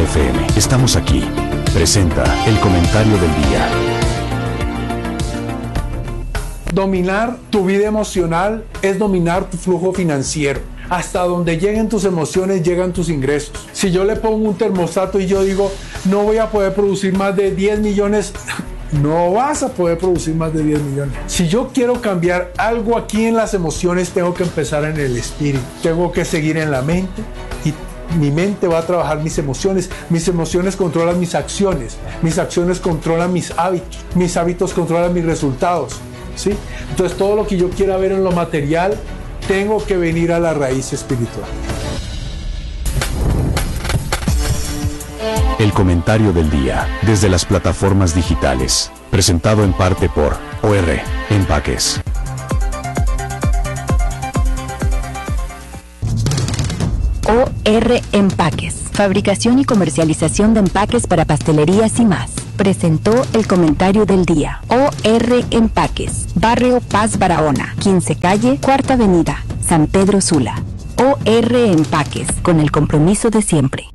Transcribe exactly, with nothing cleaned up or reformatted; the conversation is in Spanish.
F M. Estamos aquí. Presenta el comentario del día. Dominar tu vida emocional es dominar tu flujo financiero. Hasta donde lleguen tus emociones, llegan tus ingresos. Si yo le pongo un termostato y yo digo, no voy a poder producir más de diez millones, no vas a poder producir más de diez millones. Si yo quiero cambiar algo aquí en las emociones, tengo que empezar en el espíritu. Tengo que seguir en la mente y mi mente va a trabajar mis emociones. Mis emociones controlan mis acciones. Mis acciones controlan mis hábitos. Mis hábitos controlan mis resultados. ¿Sí? Entonces todo lo que yo quiera ver en lo material, tengo que venir a la raíz espiritual. El comentario del día, desde las plataformas digitales, presentado en parte por O R Empaques. O R Empaques, fabricación y comercialización de empaques para pastelerías y más. Presentó el comentario del día. O R Empaques, Barrio Paz Barahona, quince calle, Cuarta Avenida, San Pedro Sula. O R Empaques, con el compromiso de siempre.